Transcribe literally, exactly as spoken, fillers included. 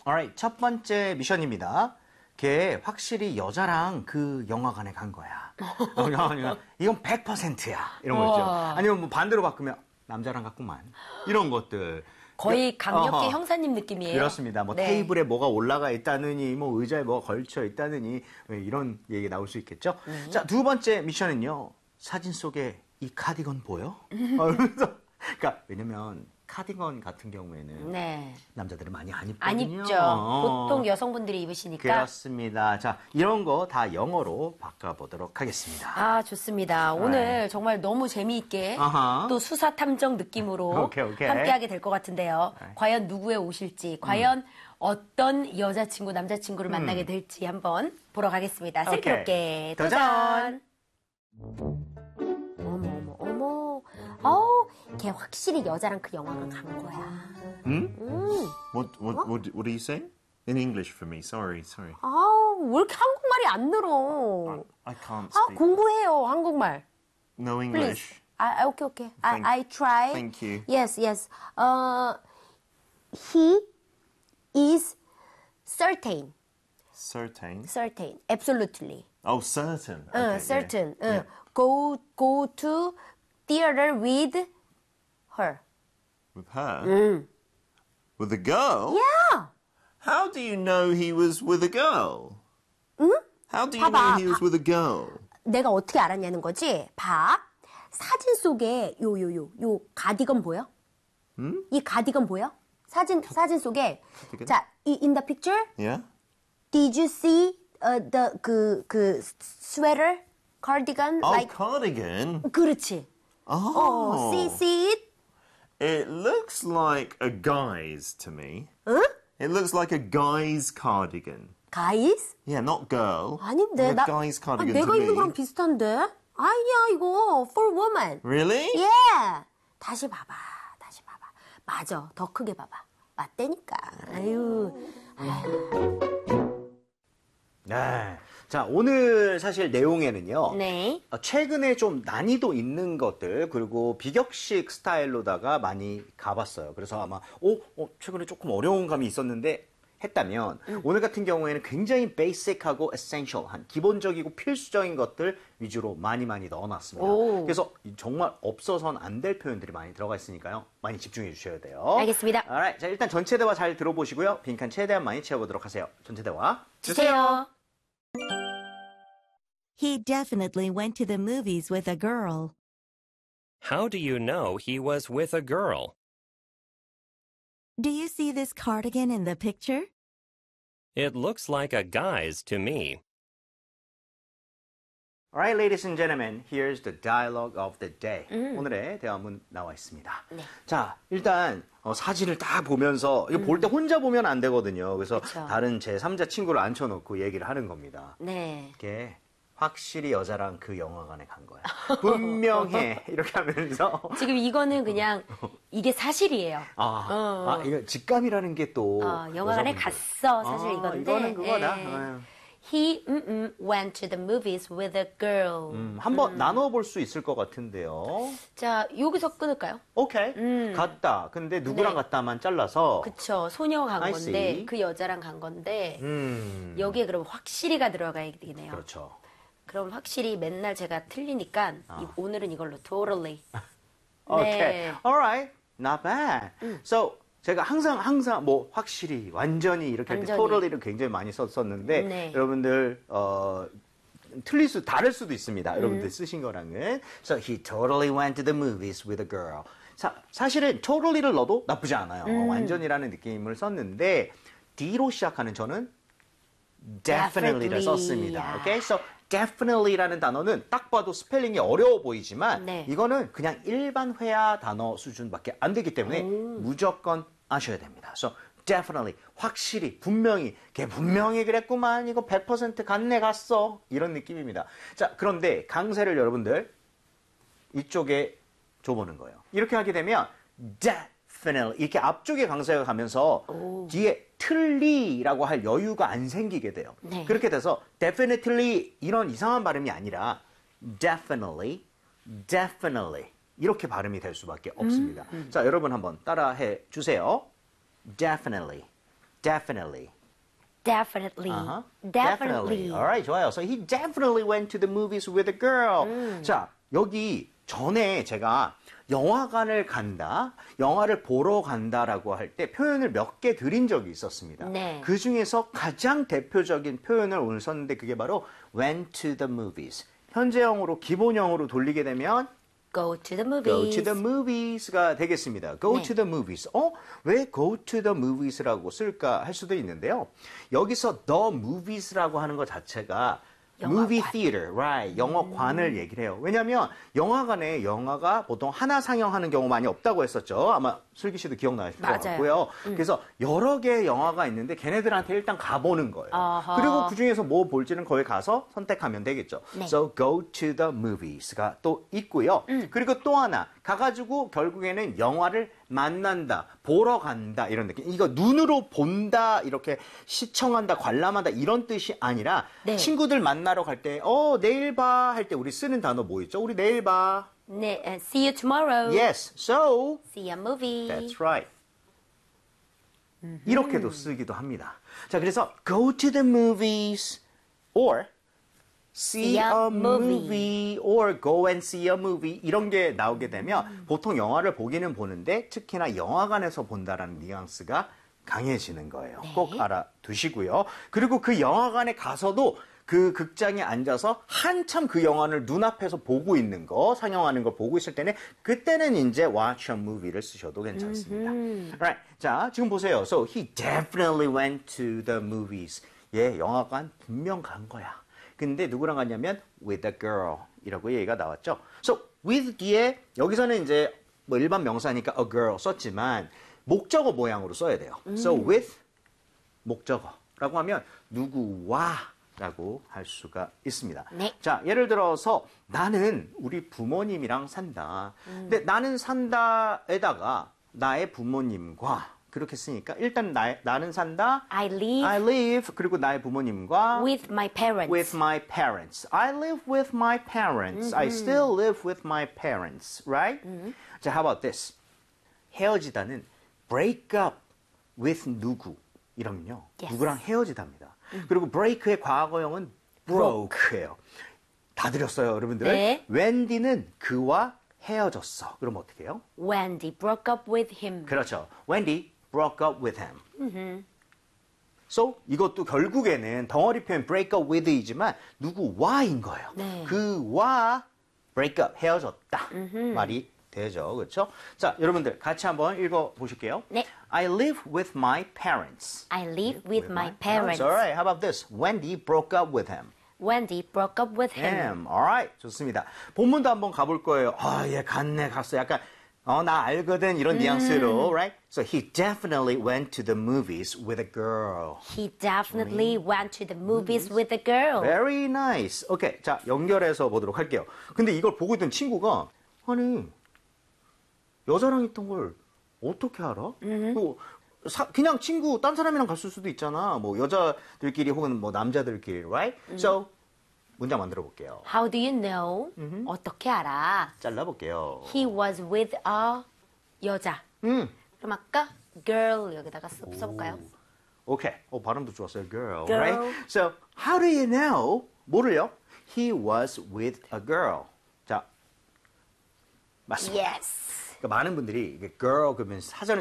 Alright, 첫 번째 미션입니다. 걔 확실히 여자랑 그 영화관에 간 거야. 이건 백 퍼센트야. 이런 거 있죠. 아니면 뭐 반대로 바꾸면 남자랑 갔구만. 이런 것들. 거의 강력계 어허. 형사님 느낌이에요. 그렇습니다. 뭐 네. 테이블에 뭐가 올라가 있다느니, 뭐 의자에 뭐가 걸쳐 있다느니 이런 얘기 나올 수 있겠죠. 음. 자, 두 번째 미션은요. 사진 속에 이 카디건 보여? 그래서 그러니까 왜냐면 카디건 같은 경우에는 네. 남자들은 많이 안 안 입거든요. 입죠. 어. 보통 여성분들이 입으시니까. 그렇습니다. 자, 이런 거 다 영어로 바꿔보도록 하겠습니다. 아, 좋습니다. 오늘 정말 너무 재미있게 아하. 또 수사 탐정 느낌으로 오케이, 오케이. 함께하게 될 것 같은데요. 네. 과연 누구의 옷일지, 과연 음. 어떤 여자친구, 남자친구를 음. 만나게 될지 한번 보러 가겠습니다. 오케이. 슬기롭게 도전! 도전! 어머, 어머, 어머. 어우, 걔 확실히 여자랑 그 영화관 간 거야. Hmm? 음. What, what, what, what are you saying? In English for me. Sorry, sorry. 아우, 왜 이렇게 한국말이 안 늘어? I can't 아, speak. 공부해요, 한국말. No Please. English. 아, 오케이, 오케이. Thank- I, I try. thank you. Yes, yes. 어, he is certain. Certain. Certain. Absolutely. Oh, certain. 응, Okay, certain. yeah. 응. Go, go to theater with her. With her? 응. With a girl? Yeah. How do you know he was with a girl? 응? How do you 봐봐, know he was 봐. with a girl? 내가 어떻게 알았냐는 거지? 봐. 사진 속에 요, 요, 요, 요 가디건 보여? 음? 이 가디건 보여? 사진, 사진 속에. 가디건? 자, 이, in the picture, Yeah? did you see uh, the, 그, 그, sweater, cardigan, Oh, like, cardigan. 그렇지. Oh. 어, see, see it? It looks like a guy's to me. 응? It looks like a guy's cardigan. guys? Yeah, not girl. 아닌데, A 나, guy's 아, cardigan 내가 to 입는 me. 거랑 비슷한데? 아니야, 이거, for woman. Really? Yeah. 다시 봐봐, 다시 봐봐. 맞아, 더 크게 봐봐. 맞다니까. 아유, 아유. 네. 자, 오늘 사실 내용에는요. 네. 어, 최근에 좀 난이도 있는 것들, 그리고 비격식 스타일로다가 많이 가봤어요. 그래서 아마, 어, 어 최근에 조금 어려운 감이 있었는데, 했다면, 음. 오늘 같은 경우에는 굉장히 베이직하고 에센셜한, 기본적이고 필수적인 것들 위주로 많이 많이 넣어놨습니다. 오. 그래서 정말 없어서는 안 될 표현들이 많이 들어가 있으니까요. 많이 집중해 주셔야 돼요. 알겠습니다. Alright. 자, 일단 전체 대화 잘 들어보시고요. 빈칸 최대한 많이 채워보도록 하세요. 전체 대화 주세요. He definitely went to the movies with a girl. How do you know he was with a girl? Do you see this cardigan in the picture? It looks like a guy's to me. Alright, ladies and gentlemen, here's the dialogue of the day. 음. 오늘의 대화문 나와 있습니다. 네. 자, 일단 어, 사진을 딱 보면서 이거 볼 때 혼자 보면 안 되거든요. 그래서 그쵸. 다른 제삼자 친구를 앉혀놓고 얘기를 하는 겁니다. 네. 이게 확실히 여자랑 그 영화관에 간 거야. 분명해. 이렇게 하면서. 지금 이거는 그냥 이게 사실이에요. 아, 어. 아 이거 직감이라는 게 또. 어, 영화관에 여자분들. 갔어, 사실 아, 이건데. 이거는 그거다. 예. 아유. He mm, mm, went to the movies with a girl. 음, 한번 나눠볼 수 있을 것 같은데요. 자, 여기서 끊을까요? 오케이. 음. 갔다. 근데 누구랑 네. 갔다만 잘라서. 그쵸. 소녀 간 I 건데, see. 그 여자랑 간 건데, 음. 여기에 그럼 확실히가 들어가야 되네요. 그렇죠. 그럼 확실히 맨날 제가 틀리니까, 이- 오늘은 이걸로 totally. 오케이. 네. Alright. Not bad. 음. So, 제가 항상 항상 뭐 확실히 완전히 이렇게 할 때 완전히. totally를 굉장히 많이 썼었는데 네. 여러분들 어 틀릴 수 다를 수도 있습니다. 음. 여러분들 쓰신 거랑은. So he totally went to the movies with a girl. 사, 사실은 totally를 넣어도 나쁘지 않아요. 음. 완전이라는 느낌을 썼는데 D로 시작하는 저는 Definitely. definitely를 썼습니다. Okay? So definitely라는 단어는 딱 봐도 스펠링이 어려워 보이지만 네. 이거는 그냥 일반 회화 단어 수준밖에 안 되기 때문에 무조건 아셔야 됩니다. So definitely, 확실히, 분명히, 걔 분명히 그랬구만, 이거 백 퍼센트 갔네 갔어, 이런 느낌입니다. 자, 그런데 강세를 여러분들 이쪽에 줘보는 거예요. 이렇게 하게 되면 definitely 이렇게 앞쪽에 강세가 가면서 오. 뒤에 틀리라고 할 여유가 안 생기게 돼요. 네. 그렇게 돼서 definitely 이런 이상한 발음이 아니라 definitely, definitely 이렇게 발음이 될 수밖에 없습니다. 자, 여러분 한번 따라해 주세요. Definitely, definitely. Definitely. Uh-huh. Definitely. Alright, 좋아요. So he definitely went to the movies with a girl. 음. 자, 여기 전에 제가 영화관을 간다, 영화를 보러 간다라고 할 때 표현을 몇 개 드린 적이 있었습니다. 네. 그 중에서 가장 대표적인 표현을 오늘 썼는데 그게 바로 went to the movies. 현재형으로 기본형으로 돌리게 되면 Go to the movies. Go to the movies가 되겠습니다. Go 네. to the movies. 어? 왜 go to the movies라고 쓸까 할 수도 있는데요. 여기서 the movies라고 하는 것 자체가 영화관. movie theater, right? 영화관을 얘기를 해요. 왜냐하면 영화관에 영화가 보통 하나 상영하는 경우 많이 없다고 했었죠. 아마 슬기 씨도 기억나실 것 맞아요. 같고요. 그래서 여러 개의 영화가 있는데 걔네들한테 일단 가보는 거예요. 어허. 그리고 그 중에서 뭐 볼지는 거기 가서 선택하면 되겠죠. 네. So go to the movies가 또 있고요. 그리고 또 하나 가가지고 결국에는 영화를 만난다, 보러 간다 이런 느낌. 이거 눈으로 본다, 이렇게 시청한다, 관람한다 이런 뜻이 아니라 네. 친구들 만나러 갈 때, 어 내일 봐 할 때 우리 쓰는 단어 뭐 있죠? 우리 내일 봐. 네, uh, see you tomorrow. Yes, so See a movie. that's right. 이렇게도 쓰기도 합니다. 자, 그래서 go to the movies or see See a a movie. movie or go and see a movie 이런 게 나오게 되면 보통 영화를 보기는 보는데 특히나 영화관에서 본다라는 뉘앙스가 강해지는 거예요. 꼭 알아두시고요. 그리고 그 영화관에 가서도 그 극장에 앉아서 한참 그 영화를 눈앞에서 보고 있는 거, 상영하는 걸 보고 있을 때는 그때는 이제 watch a movie를 쓰셔도 괜찮습니다. Right. 자, 지금 보세요. So he definitely went to the movies. 예, 영화관 분명 간 거야. 근데 누구랑 갔냐면 with a girl 이라고 얘기가 나왔죠. So with 뒤에 여기서는 이제 뭐 일반 명사니까 a girl 썼지만 목적어 모양으로 써야 돼요. So with 목적어라고 하면 누구와 라고 할 수가 있습니다. 네. 자, 예를 들어서 나는 우리 부모님이랑 산다. 근데 나는 산다에다가 나의 부모님과 그렇게 쓰니까 일단 나, 나는 산다. I live I live 그리고 나의 부모님과 with my parents. with my parents. I live with my parents. I still live with my parents, right? 자, how about this? 헤어지다는 break up with 누구 이러면요. Yes. 누구랑 헤어지답니다. 그리고 break의 과거형은 broke예요. 다 드렸어요, 여러분들. 네. 웬디는 그와 헤어졌어. 그럼 어떻게 해요? Wendy broke up with him. 그렇죠. Wendy broke up with him. So 이것도 결국에는 덩어리 표현 break up with이지만 누구와인 거예요. 네. 그와 break up 헤어졌다 말이 되죠, 그렇죠? 자, 여러분들 같이 한번 읽어 보실게요. 네. I live with my parents. I live with my parents. Alright, how about this? Wendy broke up with him. Wendy broke up with him. him. Alright, 좋습니다. 본문도 한번 가볼 거예요. 아, 얘 갔네, 갔어. 약간 어, 나 알거든 이런 뉘앙스로, right? So he definitely went to the movies with a girl. He definitely went to the movies with a girl. Very nice. 오케이, 자 연결해서 보도록 할게요. 근데 이걸 보고 있던 친구가 아니 여자랑 있던 걸 어떻게 알아? 뭐, 사, 그냥 친구 딴 사람이랑 갔을 수도 있잖아. 뭐 여자들끼리 혹은 뭐 남자들끼리, right? So 문장 만들어 볼게요. How do you know? 어떻게 알아? 잘라 볼게요. He was with a 여자. 음, 그럼 아까 girl 여기다가 써, 써볼까요? 오케이. 어 발음도 좋았어요, girl, Girl. right? So how do you know? 뭐를요? He was with a girl. 자, 맞습니다. Yes. 그러니까 많은 분들이 이게 girl 그러면 사전에